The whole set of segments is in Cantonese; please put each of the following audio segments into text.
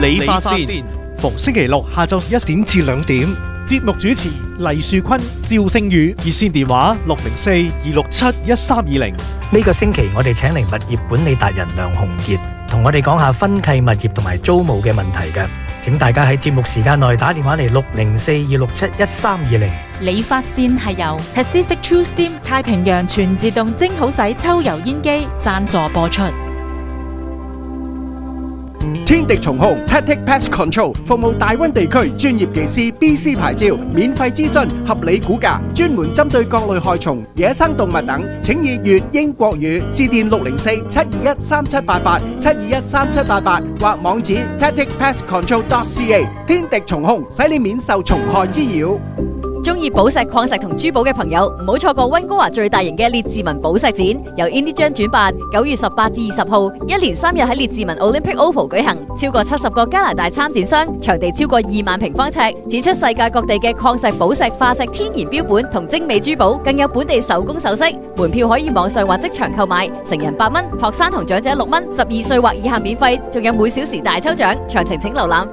理髮線， 逢星期六下晝1點至2點。 節目主持黎樹坤、趙聖宇， 熱線電話604-267-1320。 呢個星期我哋請嚟物業管理達人梁鴻傑，同我哋講下分契物業同埋租務嘅問題嘅。請大家喺節目時間內打電話嚟604-267-1320。 理髮線係由 Pacific True Steam 太平洋全自動蒸好洗抽油煙機贊助播出。 天敵蟲控 Tactic Pest Control 服務大灣地區專業技師 BC 牌照，免費諮詢，合理估價，專門針對各類害蟲、野生動物等，請以粵英國語致電604-721-3788 721-3788或網址 tacticpestcontrol.ca。 天敵蟲控使你免受蟲害滋擾。 中意寶石、礦石同珠寶嘅朋友，唔好錯過溫哥華最大型嘅列治文寶石展，由 Indijam 主辦，9月18至20號，一連3日喺列治文 Olympic Oval 舉行，超過70個加拿大參展商，場地超過2萬平方尺，展出世界各地嘅礦石、寶石、化石、天然標本同精美珠寶，更有本地手工首飾。門票可以網上或即場購買，成人8蚊，學生同長者6蚊，12歲或以下免費，仲有每小時大抽獎。詳情請瀏覽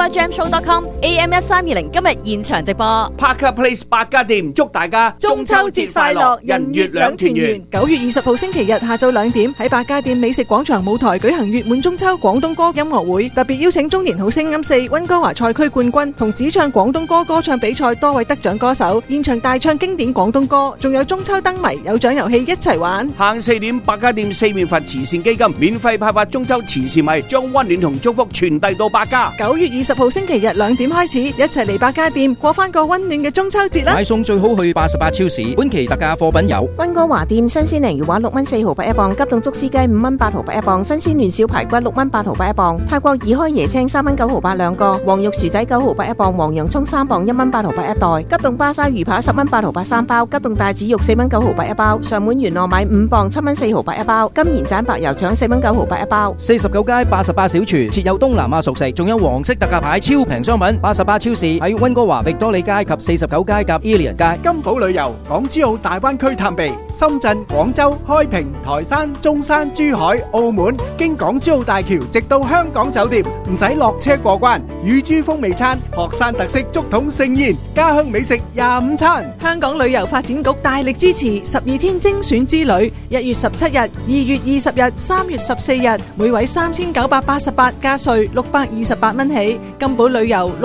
VancouverJamShow.com。AM 13210今日現場直播。 百家店祝大家中秋節快樂，人月兩團圓。9月20號星期日下晝2點喺百家店美食廣場舞台舉行月滿中秋廣東歌音樂會，特別邀請中年好聲音4溫哥華賽區冠軍同只唱廣東歌歌唱比賽多位得獎歌手現場大唱經典廣東歌，仲有中秋燈謎有獎遊戲一齊玩。 下午4點，百家店四面佛慈善基金免費派發中秋慈善米，將溫暖同祝福傳遞到百家。 9月20號星期日2點開始，一齊嚟百家店過翻個溫暖嘅中秋節啦！ 買餸最好去88超市，本期特價貨品有溫哥華店新鮮鯪魚話6蚊4毫8一磅，急凍竹絲雞5蚊8毫8一磅，新鮮嫩小排骨6蚊8毫8一磅，泰國已開椰青3蚊9毫8兩個，黃肉薯仔9毫8一磅，黃洋蔥3磅1蚊8毫8一袋，急凍巴沙魚扒10蚊8毫83包，急凍帶子肉4蚊9毫8一包，上門元糯米5磅7蚊4毫8一包，金鹽盞白油腸4蚊9毫8一包。 49街88小廚設有東南亞熟食，仲有黃色特價牌超平商品。88超市喺溫哥華域多利街及49街及 Ilian 街。 金寶旅遊港珠澳大灣區探秘，深圳、廣州、開平、台山、中山、珠海、澳門，經港珠澳大橋直到香港酒店，唔使落車過關。乳豬風味餐、學生特色竹筒盛宴、家鄉美食25餐。 香港旅遊發展局大力支持12天精選之旅，1月17日、2月20日、3月14日，每位3988加稅628蚊起。金寶旅遊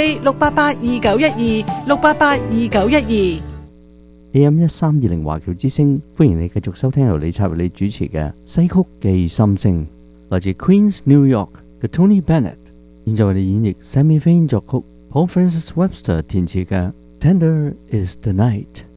604-688-2912 688-2912。 AM 1320華僑之聲，歡迎你繼續收聽由李察為你主持嘅西曲寄心聲，來自 Queens New York 嘅 Tony Bennett， 現在為你演繹 Sammy Vain 作曲，Paul Francis Webster 填詞嘅 Tender is the Night。